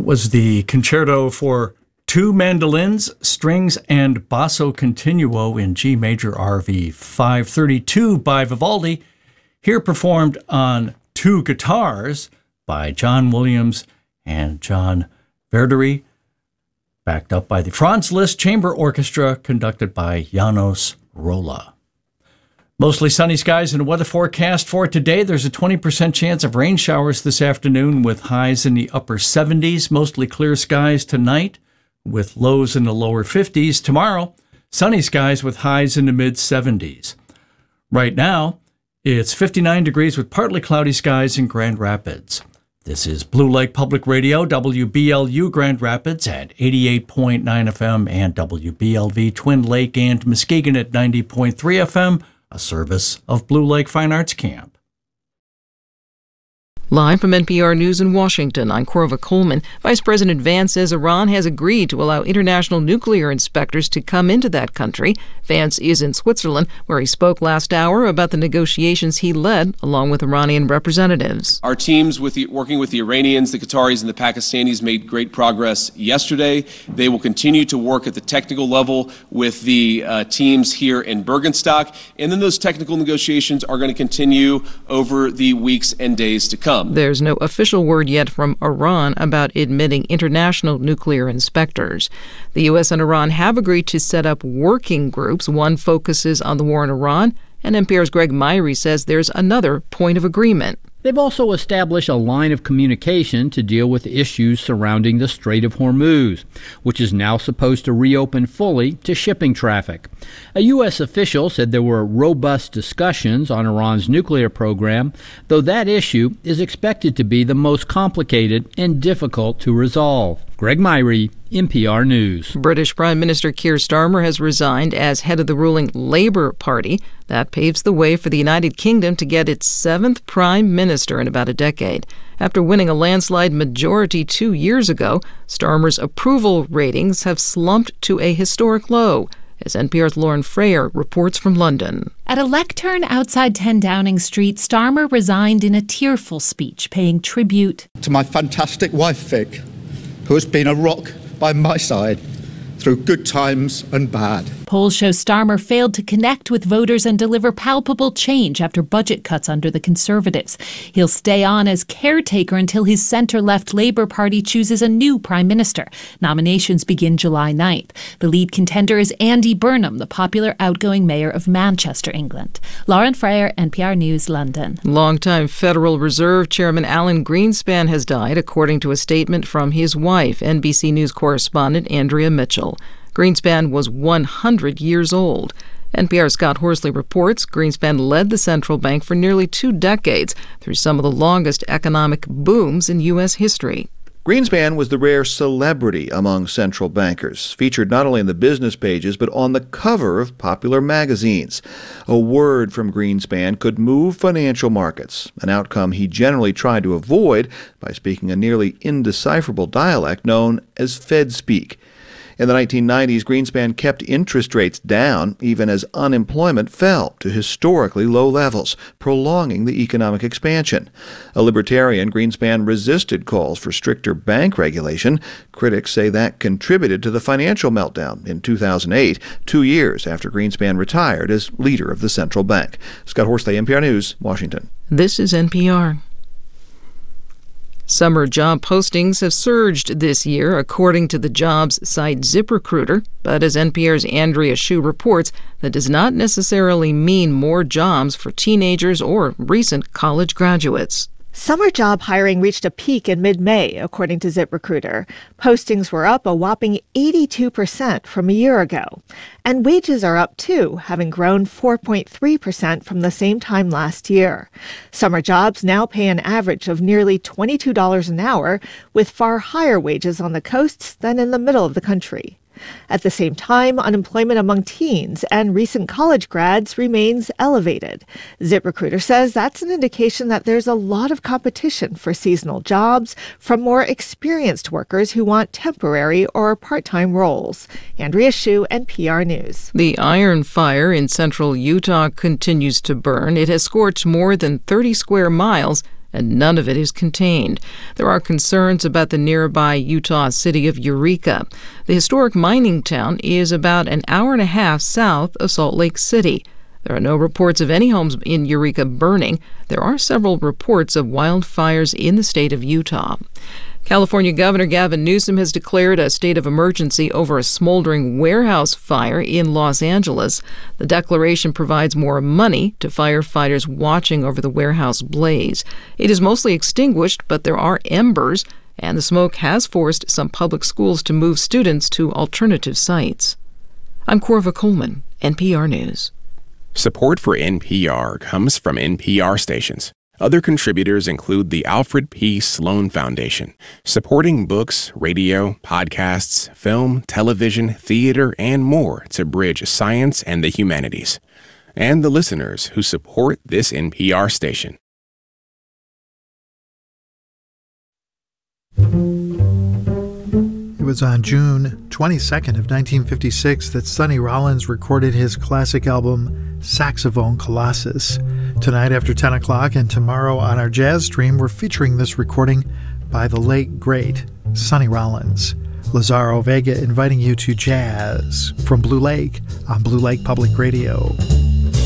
was the concerto for two mandolins, strings, and basso continuo in G major RV 532 by Vivaldi, here performed on two guitars by John Williams and John Verdery, backed up by the Franz Liszt Chamber Orchestra, conducted by Janos Rolla. Mostly sunny skies and a weather forecast for today. There's a 20% chance of rain showers this afternoon with highs in the upper 70s. Mostly clear skies tonight with lows in the lower 50s. Tomorrow, sunny skies with highs in the mid 70s. Right now, it's 59 degrees with partly cloudy skies in Grand Rapids. This is Blue Lake Public Radio, WBLU Grand Rapids at 88.9 FM and WBLV Twin Lake and Muskegon at 90.3 FM. A service of Blue Lake Fine Arts Camp. Live from NPR News in Washington, I'm Corva Coleman. Vice President Vance says Iran has agreed to allow international nuclear inspectors to come into that country. Vance is in Switzerland, where he spoke last hour about the negotiations he led along with Iranian representatives. Our teams working with the Iranians, the Qataris, and the Pakistanis made great progress yesterday. They will continue to work at the technical level with the teams here in Bergenstock, and then those technical negotiations are going to continue over the weeks and days to come. There's no official word yet from Iran about admitting international nuclear inspectors. The U.S. and Iran have agreed to set up working groups. One focuses on the war in Iran, and NPR's Greg Myrie says there's another point of agreement. They've also established a line of communication to deal with issues surrounding the Strait of Hormuz, which is now supposed to reopen fully to shipping traffic. A U.S. official said there were robust discussions on Iran's nuclear program, though that issue is expected to be the most complicated and difficult to resolve. Greg Myrie, NPR News. British Prime Minister Keir Starmer has resigned as head of the ruling Labour Party. That paves the way for the United Kingdom to get its seventh Prime Minister in about a decade. After winning a landslide majority 2 years ago, Starmer's approval ratings have slumped to a historic low, as NPR's Lauren Frayer reports from London. At a lectern outside 10 Downing Street, Starmer resigned in a tearful speech, paying tribute to my fantastic wife, Fig, who has been a rock by my side through good times and bad. Polls show Starmer failed to connect with voters and deliver palpable change after budget cuts under the Conservatives. He'll stay on as caretaker until his centre-left Labour Party chooses a new Prime Minister. Nominations begin July 9th. The lead contender is Andy Burnham, the popular outgoing mayor of Manchester, England. Lauren Frayer, NPR News, London. Longtime Federal Reserve Chairman Alan Greenspan has died, according to a statement from his wife, NBC News correspondent Andrea Mitchell. Greenspan was 100 years old. NPR's Scott Horsley reports Greenspan led the central bank for nearly 2 decades through some of the longest economic booms in U.S. history. Greenspan was the rare celebrity among central bankers, featured not only in the business pages but on the cover of popular magazines. A word from Greenspan could move financial markets, an outcome he generally tried to avoid by speaking a nearly indecipherable dialect known as Fed speak. In the 1990s, Greenspan kept interest rates down even as unemployment fell to historically low levels, prolonging the economic expansion. A libertarian, Greenspan resisted calls for stricter bank regulation. Critics say that contributed to the financial meltdown in 2008, 2 years after Greenspan retired as leader of the central bank. Scott Horsley, NPR News, Washington. This is NPR. Summer job postings have surged this year, according to the jobs site ZipRecruiter. But as NPR's Andrea Hsu reports, that does not necessarily mean more jobs for teenagers or recent college graduates. Summer job hiring reached a peak in mid-May, according to ZipRecruiter. Postings were up a whopping 82% from a year ago. And wages are up, too, having grown 4.3% from the same time last year. Summer jobs now pay an average of nearly $22 an hour, with far higher wages on the coasts than in the middle of the country. At the same time, unemployment among teens and recent college grads remains elevated. ZipRecruiter says that's an indication that there's a lot of competition for seasonal jobs from more experienced workers who want temporary or part-time roles. Andrea Hsu, NPR News. The Iron Fire in central Utah continues to burn. It has scorched more than 30 square miles and none of it is contained. There are concerns about the nearby Utah city of Eureka. The historic mining town is about an hour and a half south of Salt Lake City. There are no reports of any homes in Eureka burning. There are several reports of wildfires in the state of Utah. California Governor Gavin Newsom has declared a state of emergency over a smoldering warehouse fire in Los Angeles. The declaration provides more money to firefighters watching over the warehouse blaze. It is mostly extinguished, but there are embers, and the smoke has forced some public schools to move students to alternative sites. I'm Corva Coleman, NPR News. Support for NPR comes from NPR stations. Other contributors include the Alfred P. Sloan Foundation, supporting books, radio, podcasts, film, television, theater, and more to bridge science and the humanities, and the listeners who support this NPR station. It was on June 22nd of 1956 that Sonny Rollins recorded his classic album, Saxophone Colossus. Tonight after 10 o'clock and tomorrow on our jazz stream, we're featuring this recording by the late, great Sonny Rollins. Lazaro Vega inviting you to jazz from Blue Lake on Blue Lake Public Radio.